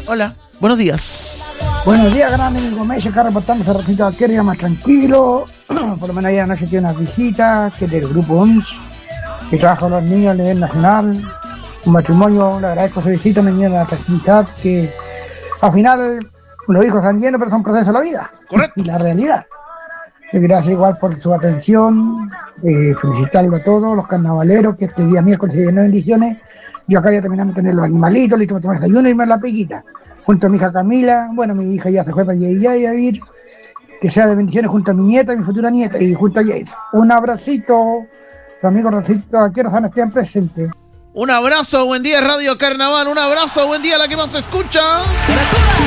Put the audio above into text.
Hola, buenos días. Buenos días, gran amigo Gómez, acá reportando ese ratito de ya más tranquilo. Por lo menos ayer anoche tiene unas visitas, que es del grupo OMS, que trabaja con los niños a nivel nacional. Un matrimonio, le agradezco su visita, me dieron la tranquilidad que al final los hijos están llenos, pero son procesos de la vida. Correcto. Y la realidad. Gracias igual por su atención, felicitarlo a todos los carnavaleros, que este día miércoles se llenó de bendiciones. Yo acá ya terminamos de tener los animalitos, listo para tomar desayuno y irme a la piquita. Junto a mi hija Camila, bueno, mi hija ya se fue para allá a ir, que sea de bendiciones junto a mi nieta, mi futura nieta, y junto a Jace. Un abracito, su amigo Rosito, aquí los van a estar presentes. Un abrazo, buen día Radio Carnaval, un abrazo, buen día la que más se escucha.